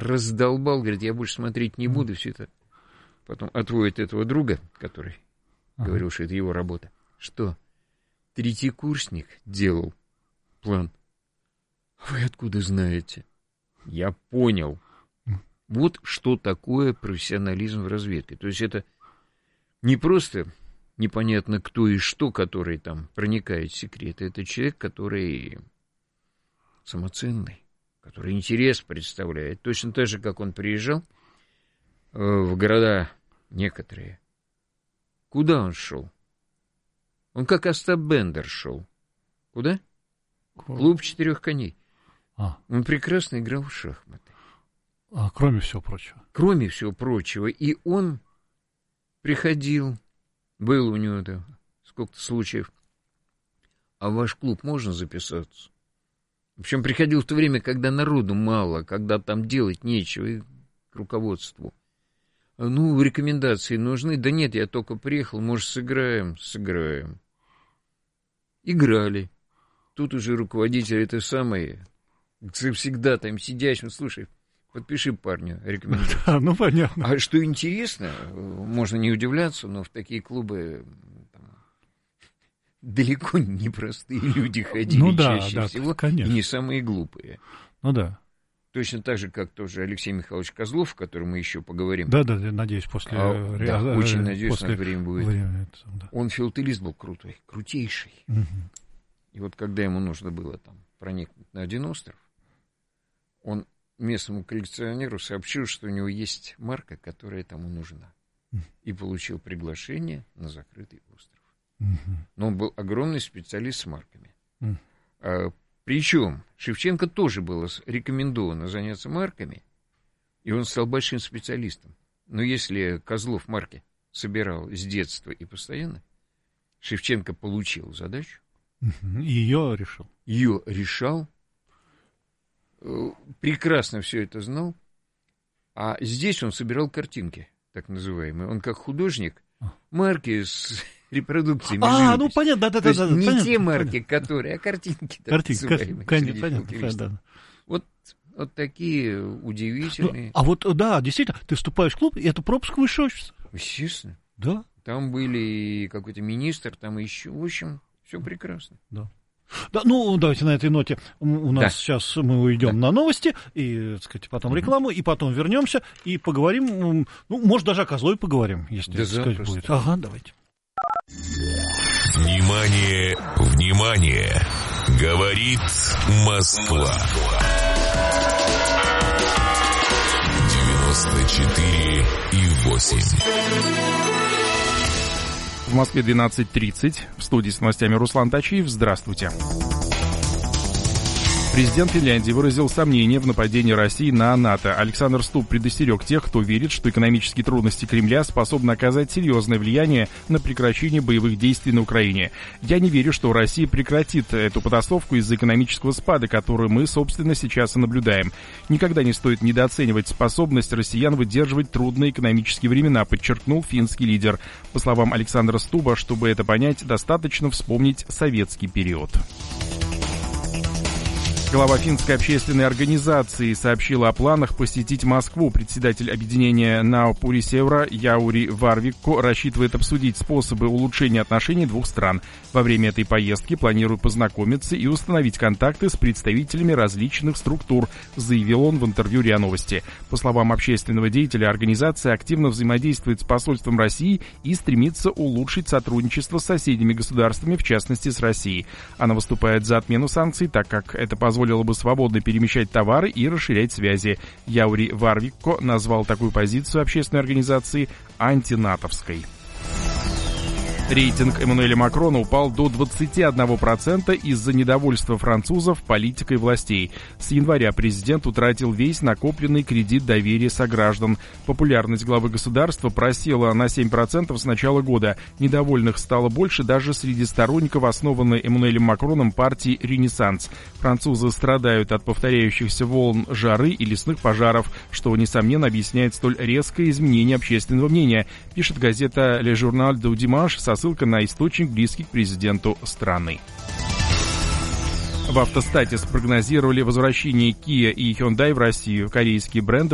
раздолбал, говорит, я больше смотреть не буду, все это. Потом отводит этого друга, который говорил, что это его работа. Что? Третьекурсник делал план. А вы откуда знаете? Я понял. Вот что такое профессионализм в разведке. То есть это не просто непонятно кто и что, который там проникает в секреты. Это человек, который самоценный, который интерес представляет. Точно так же, как он приезжал в города некоторые. Куда он шел? Он как Остап Бендер шел. Куда? Клуб 4 коней. Он прекрасно играл в шахматы. Кроме всего прочего. Кроме всего прочего. И он приходил, был у него сколько-то случаев. А в ваш клуб можно записаться? Причем приходил в то время, когда народу мало, когда там делать нечего, и к руководству. Ну, рекомендации нужны. Да нет, я только приехал, может, сыграем? Сыграем. Играли. Тут уже руководитель это самое, всегда там сидящим, слушай, подпиши парню рекомендацию. Да, ну, понятно. А что интересно, можно не удивляться, но в такие клубы далеко не простые люди ходили чаще всего, конечно. И не самые глупые. Ну да. Точно так же, как тоже Алексей Михайлович Козлов, о котором мы еще поговорим. Да, надеюсь, после... очень надеюсь, после время будет. Он филателист был крутой, крутейший. Угу. И вот когда ему нужно было там проникнуть на один остров, он местному коллекционеру сообщил, что у него есть марка, которая тому нужна. И получил приглашение на закрытый остров. Но он был огромный специалист с марками. Причем Шевченко тоже было рекомендовано заняться марками, и он стал большим специалистом. Но если Козлов марки собирал с детства и постоянно, Шевченко получил задачу. Ее решил. Ее решал. Прекрасно все это знал. А здесь он собирал картинки, так называемые. Он как художник марки с репродукциями живописи. Ну понятно, да. Не понятно, те марки, которые, а картинки. Понятно. Вот такие удивительные. А вот, да, действительно, ты вступаешь в клуб, и это пропуск в высшее общество. Естественно. Да. Там были и какой-то министр, там еще, в общем, все прекрасно. Да. Да, ну, давайте на этой ноте у нас сейчас мы уйдем на новости, и, так сказать, потом рекламу, и потом вернемся и поговорим, ну, может, даже о Козлове поговорим, если, так сказать, будет. Ага, давайте. Внимание, внимание! Говорит Москва. 94,8. В Москве 12:30. В студии с новостями Руслан Тачиев. Здравствуйте. Президент Финляндии выразил сомнение в нападении России на НАТО. Александр Стуб предостерег тех, кто верит, что экономические трудности Кремля способны оказать серьезное влияние на прекращение боевых действий на Украине. «Я не верю, что Россия прекратит эту потасовку из-за экономического спада, который мы, собственно, сейчас и наблюдаем. Никогда не стоит недооценивать способность россиян выдерживать трудные экономические времена», подчеркнул финский лидер. По словам Александра Стуба, чтобы это понять, достаточно вспомнить советский период. Глава финской общественной организации сообщила о планах посетить Москву. Председатель объединения Наопури Севра Яури Варвикко рассчитывает обсудить способы улучшения отношений двух стран. Во время этой поездки планирует познакомиться и установить контакты с представителями различных структур, заявил он в интервью РИА Новости. По словам общественного деятеля, организация активно взаимодействует с посольством России и стремится улучшить сотрудничество с соседними государствами, в частности с Россией. Она выступает за отмену санкций, так как это позволило бы свободно перемещать товары и расширять связи. Яури Варвикко назвал такую позицию общественной организации антинатовской. Рейтинг Эммануэля Макрона упал до 21% из-за недовольства французов политикой властей. С января президент утратил весь накопленный кредит доверия сограждан. Популярность главы государства просела на 7% с начала года. Недовольных стало больше даже среди сторонников основанной Эммануэлем Макроном партии «Ренессанс». Французы страдают от повторяющихся волн жары и лесных пожаров, что, несомненно, объясняет столь резкое изменение общественного мнения, пишет газета «Le Journal du Dimanche» со ссылка на источник, близкий к президенту страны. В «Автостате» спрогнозировали возвращение Kia и Hyundai в Россию. Корейские бренды